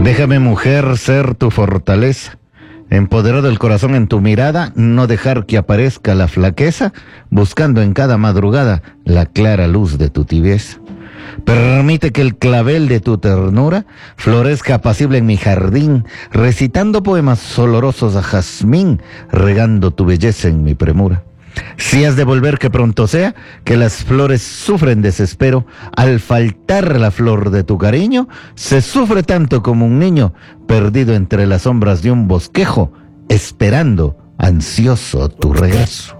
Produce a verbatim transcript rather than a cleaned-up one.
Déjame, mujer, ser tu fortaleza. Empoderado el corazón en tu mirada, no dejar que aparezca la flaqueza, buscando en cada madrugada la clara luz de tu tibieza. Permite que el clavel de tu ternura florezca apacible en mi jardín, recitando poemas olorosos a jazmín, regando tu belleza en mi premura. Si has de volver, que pronto sea, que las flores sufren desespero, al faltar la flor de tu cariño, se sufre tanto como un niño perdido entre las sombras de un bosquejo, esperando ansioso tu regreso.